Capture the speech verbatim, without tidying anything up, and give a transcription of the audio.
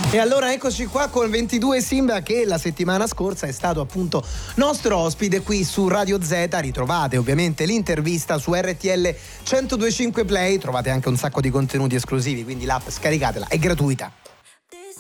E allora eccoci qua con ventidue Simba, che la settimana scorsa è stato appunto nostro ospite qui su Radio Z. Ritrovate ovviamente l'intervista su R T L centodue e cinque Play, trovate anche un sacco di contenuti esclusivi, quindi l'app scaricatela, è gratuita.